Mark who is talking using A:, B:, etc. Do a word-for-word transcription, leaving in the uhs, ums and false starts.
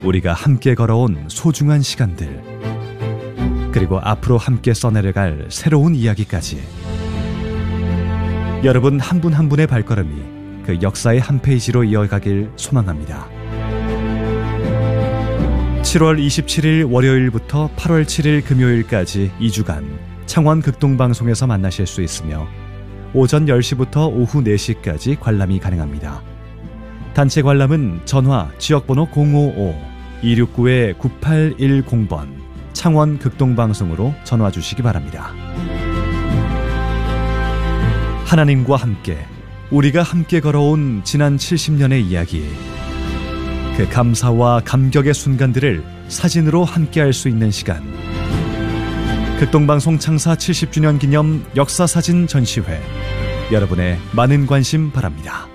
A: 우리가 함께 걸어온 소중한 시간들, 그리고 앞으로 함께 써내려갈 새로운 이야기까지. 여러분 한 분 한 분의 발걸음이 그 역사의 한 페이지로 이어가길 소망합니다. 칠월 이십칠일 월요일부터 팔월 칠일 금요일까지 이 주간 창원 극동방송에서 만나실 수 있으며 오전 열 시부터 오후 네 시까지 관람이 가능합니다. 단체 관람은 전화 지역번호 공오오 이육구 구팔일공 번 창원 극동방송으로 전화 주시기 바랍니다. 하나님과 함께, 우리가 함께 걸어온 지난 칠십 년의 이야기, 그 감사와 감격의 순간들을 사진으로 함께할 수 있는 시간, 극동방송 창사 칠십 주년 기념 역사사진 전시회, 여러분의 많은 관심 바랍니다.